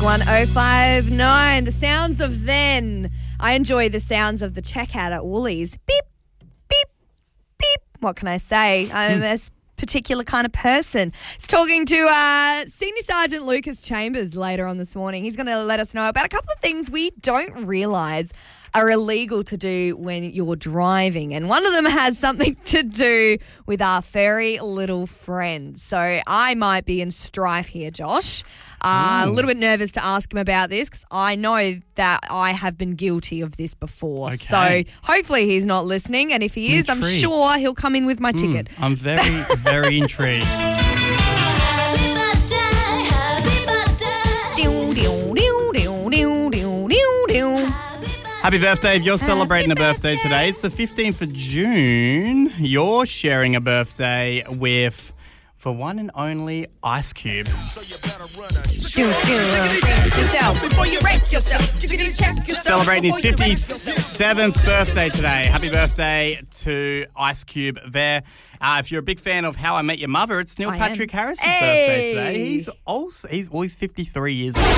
1059. The sounds of then. I enjoy the sounds of the checkout at Woolies. Beep, beep, beep. What can I say? I'm a particular kind of person. It's talking to Senior Sergeant Lucas Chambers later on this morning. He's going to let us know about a couple of things we don't realise are illegal to do when you're driving. And one of them has something to do with our furry little friends. So I might be in strife here, Josh. A little bit nervous to ask him about this because I know that I have been guilty of this before. Okay. So hopefully he's not listening. And if he is, I'm sure he'll come in with my ticket. I'm very, very intrigued. Happy birthday, happy birthday. Happy birthday if you're celebrating a birthday today. It's the 15th of June. You're sharing a birthday with the one and only Ice Cube. Celebrating his 57th birthday today. Happy birthday to Ice Cube there. If you're a big fan of How I Met Your Mother, it's Neil Patrick Harris's birthday today. He's 53 years old.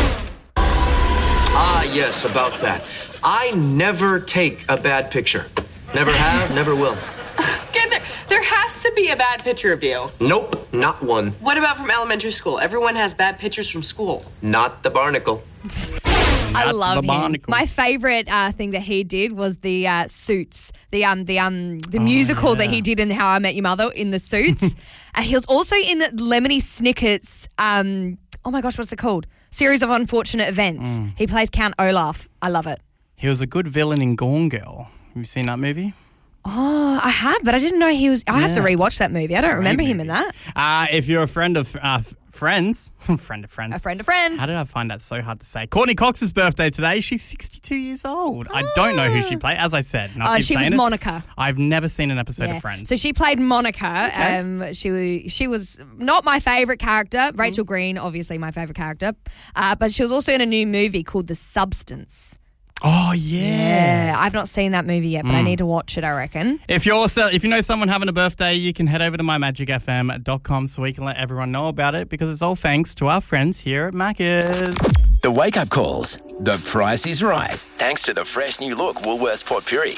Ah, yes, about that. I never take a bad picture. Never have, never will. Okay, there has to be a bad picture of you. Nope, not one. What about from elementary school? Everyone has bad pictures from school. Not the barnacle. I love the him. barnacle. My favourite thing that he did was the Suits, the musical that he did in How I Met Your Mother in the Suits. He was also in the Lemony Snicket's. Oh my gosh, what's it called? Series of Unfortunate Events. He plays Count Olaf. I love it. He was a good villain in Gone Girl. Have you seen that movie? Oh, I have, but I didn't know he was. I have to rewatch that movie. I don't remember him in that. If you're a friend of friends, friend of friends. A friend of friends. How did I find that so hard to say? Courtney Cox's birthday today. She's 62 years old. I don't know who she played. As I said, and I keep she was saying it, Monica. I've never seen an episode of Friends. So she played Monica. Okay. She was not my favourite character. Rachel Green, obviously my favourite character. But she was also in a new movie called The Substance. Oh, yeah. I've not seen that movie yet, but I need to watch it, I reckon. If you know someone having a birthday, you can head over to mymagicfm.com so we can let everyone know about it because it's all thanks to our friends here at Macca's. The wake-up calls. The price is right. Thanks to the fresh new look Woolworths Port Pirie.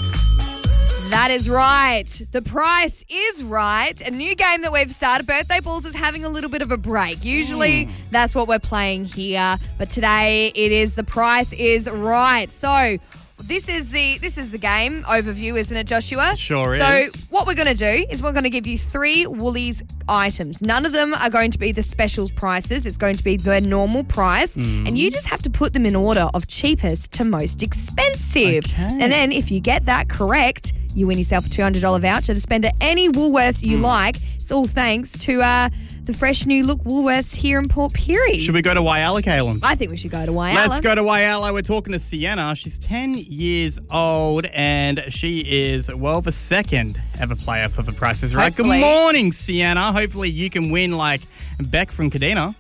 That is right. The price is right. A new game that we've started. Birthday Balls is having a little bit of a break. Usually that's what we're playing here. But today it is The Price is Right. So this is the game overview, isn't it, Joshua? Sure is. So what we're going to do is we're going to give you 3 Woolies items. None of them are going to be the specials prices. It's going to be the normal price. And you just have to put them in order of cheapest to most expensive. Okay. And then if you get that correct, you win yourself a $200 voucher to spend at any Woolworths you like. It's all thanks to the fresh new look Woolworths here in Port Pirie. Should we go to Whyalla, Kaylin? I think we should go to Whyalla. Let's go to Whyalla. We're talking to Sienna. She's 10 years old and she is, the second ever player for The Price is Right. Hopefully. Good morning, Sienna. Hopefully you can win like Beck from Kadena.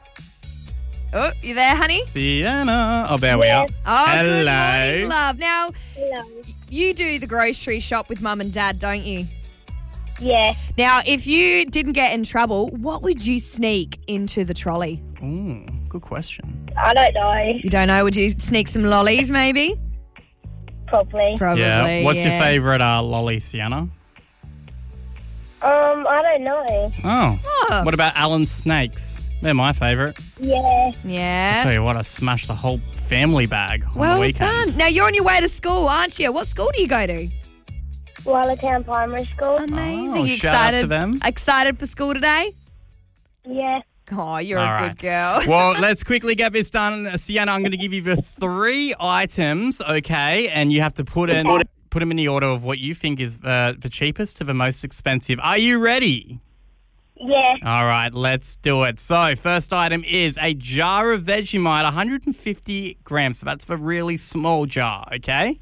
Oh, you there, honey? Sienna. Oh, there we are. Oh, hello. Good morning, love. Now, Hello. you do the grocery shop with Mum and Dad, don't you? Yeah. Now, if you didn't get in trouble, what would you sneak into the trolley? Ooh, good question. I don't know. You don't know? Would you sneak some lollies, maybe? Probably. Probably. Yeah. What's your favourite lolly, Sienna? I don't know. Oh. What about Alan's snakes? They're my favourite. Yeah. Yeah. I'll tell you what, I smashed the whole family bag on the Well weekend. done. Now, you're on your way to school, aren't you? What school do you go to? Wallatown Primary School. Amazing. Oh, You shout out excited? to them. Excited for school today? Yeah. Oh, you're All a right. good girl. Well, let's quickly get this done. Sienna, I'm going to give you the 3 items, okay? And you have to put them in the order of what you think is the cheapest to the most expensive. Are you ready? Yeah. All right, let's do it. So, first item is a jar of Vegemite, 150 grams. So that's the really small jar, okay?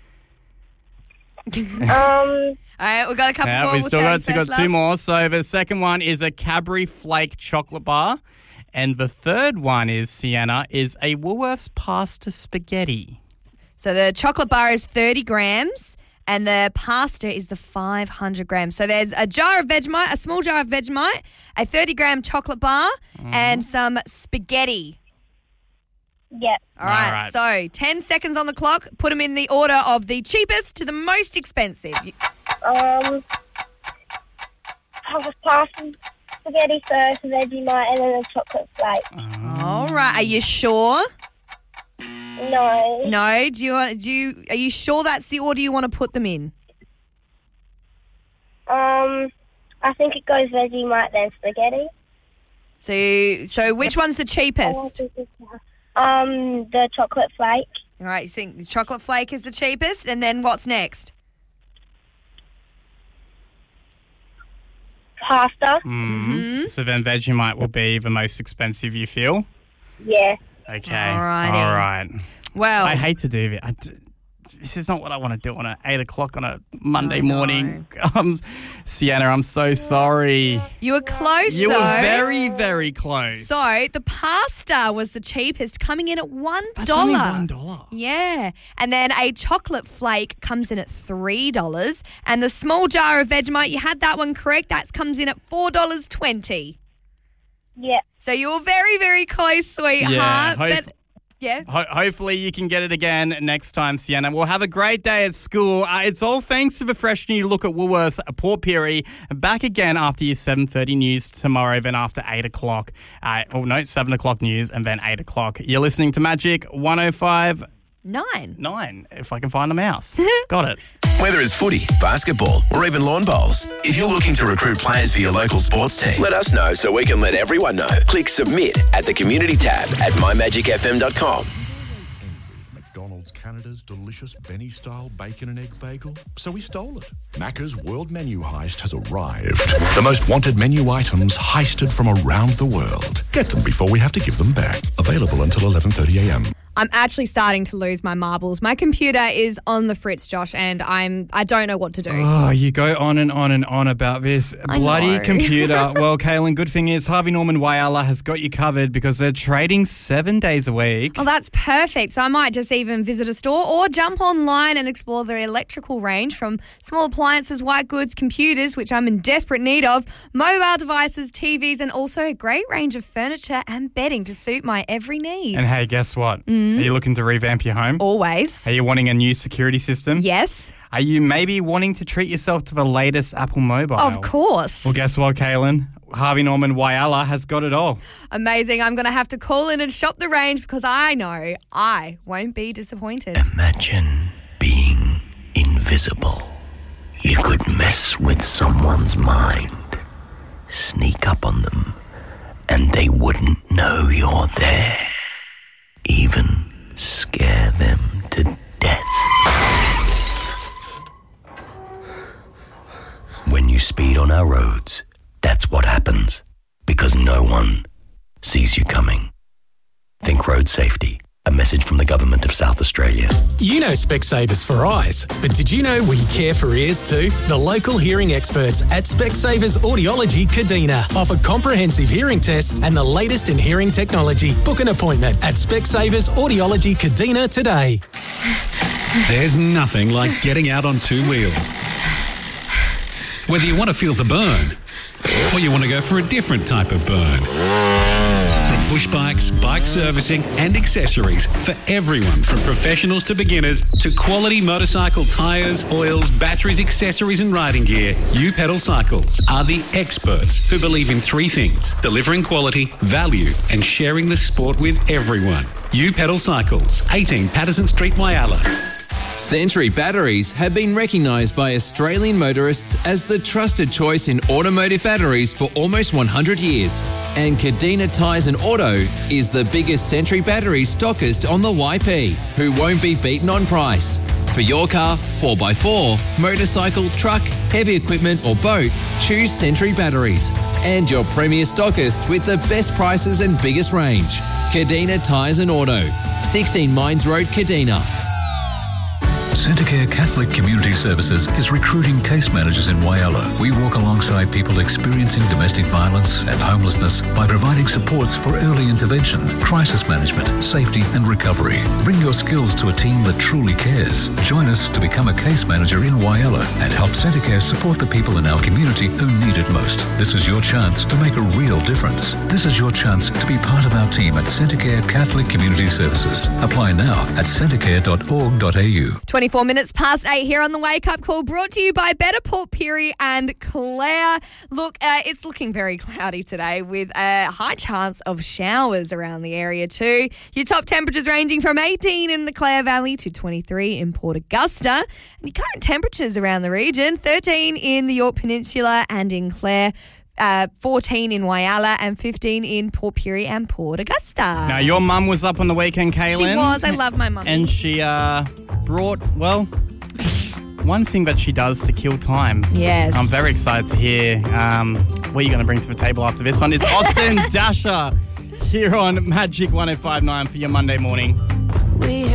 All right, we've got a couple more. We've We'll still tell got, you got first, 2 love. more. So the second one is a Cadbury Flake chocolate bar. And the third one is, Sienna, is a Woolworths pasta spaghetti. So the chocolate bar is 30 grams and the pasta is the 500 grams. So there's a jar of Vegemite, a small jar of Vegemite, a 30-gram chocolate bar and some spaghetti. Yep. All right, All right. so 10 seconds on the clock. Put them in the order of the cheapest to the most expensive. Pasta, spaghetti first, Vegemite, and then a chocolate flake. All right, are you sure? No. No, are you sure that's the order you want to put them in? I think it goes Vegemite, then spaghetti. So which one's the cheapest? The chocolate flake. All right, you think the chocolate flake is the cheapest, and then what's next? Pasta. So then Vegemite will be the most expensive, you feel? Yeah. Okay. Alrighty. All right. Well, I hate to do it. This is not what I want to do on 8 o'clock on a Monday morning. Sienna, I'm so sorry. you were close, You though. were very, very close. So the pasta was the cheapest, coming in at $1. That's only $1. Yeah. And then a chocolate flake comes in at $3. And the small jar of Vegemite, you had that one correct. That comes in at $4.20. Yep. So you were very, very close, sweetheart. Yeah, Yeah. Hopefully you can get it again next time, Sienna. We'll have a great day at school. It's all thanks to the fresh new look at Woolworths at Port Pirie. Back again after your 7:30 news tomorrow, then after 8 o'clock. 7 o'clock news and then 8 o'clock. You're listening to Magic 105.9, if I can find the mouse. Got it. Whether it's footy, basketball, or even lawn bowls, if you're looking to recruit players for your local sports team, let us know so we can let everyone know. Click submit at the community tab at mymagicfm.com. McDonald's Canada's delicious Benny-style bacon and egg bagel, so we stole it. Macca's World Menu Heist has arrived. The most wanted menu items heisted from around the world. Get them before we have to give them back. Available until 11:30 a.m. I'm actually starting to lose my marbles. My computer is on the fritz, Josh, and I don't know what to do. Oh, you go on and on and on about this bloody know. computer. Well, Kaylin, good thing is Harvey Norman Whyalla has got you covered because they're trading 7 days a week. Oh, that's perfect. So I might just even visit a store or jump online and explore their electrical range from small appliances, white goods, computers, which I'm in desperate need of, mobile devices, TVs, and also a great range of furniture and bedding to suit my every need. And hey, guess what? Are you looking to revamp your home? Always. Are you wanting a new security system? Yes. Are you maybe wanting to treat yourself to the latest Apple mobile? Of course. Well, guess what, Kaylin? Harvey Norman Whyalla has got it all. Amazing. I'm going to have to call in and shop the range because I know I won't be disappointed. Imagine being invisible. You could mess with someone's mind, sneak up on them, and they wouldn't know you're there. Even scare them to death. When you speed on our roads, that's what happens. Because no one sees you coming. Think road safety. A message from the Government of South Australia. You know Specsavers for eyes, but did you know we care for ears too? The local hearing experts at Specsavers Audiology Kadina offer comprehensive hearing tests and the latest in hearing technology. Book an appointment at Specsavers Audiology Kadina today. There's nothing like getting out on two wheels. Whether you want to feel the burn or you want to go for a different type of burn. From push bikes, bike servicing and accessories for everyone from professionals to beginners to quality motorcycle tyres, oils, batteries, accessories and riding gear, U-Pedal Cycles are the experts who believe in three things: delivering quality, value and sharing the sport with everyone. U-Pedal Cycles, 18 Patterson Street, Whyalla. Century batteries have been recognised by Australian motorists as the trusted choice in automotive batteries for almost 100 years. And Kadina Tyres and Auto is the biggest Century battery stockist on the YP, who won't be beaten on price. For your car, 4x4, motorcycle, truck, heavy equipment or boat, choose Century batteries. And your premier stockist with the best prices and biggest range. Kadina Tyres and Auto, 16 Mines Road, Kadina. Centacare Catholic Community Services is recruiting case managers in Whyalla. We work alongside people experiencing domestic violence and homelessness by providing supports for early intervention, crisis management, safety and recovery. Bring your skills to a team that truly cares. Join us to become a case manager in Whyalla and help Centacare support the people in our community who need it most. This is your chance to make a real difference. This is your chance to be part of our team at Centacare Catholic Community Services. Apply now at centacare.org.au. 24 minutes past 8 here on the Wake Up Call, brought to you by Better Port Pirie and Claire. Look, it's looking very cloudy today with a high chance of showers around the area too. Your top temperatures ranging from 18 in the Clare Valley to 23 in Port Augusta. And your current temperatures around the region, 13 in the Yorke Peninsula and in Clare, 14 in Whyalla and 15 in Port Pirie and Port Augusta. Now, your mum was up on the weekend, Kaylin. She was. I love my mum. And she brought, well, one thing that she does to kill time. Yes. I'm very excited to hear what you're going to bring to the table after this one. It's Austin Dasher here on Magic 105.9 for your Monday morning.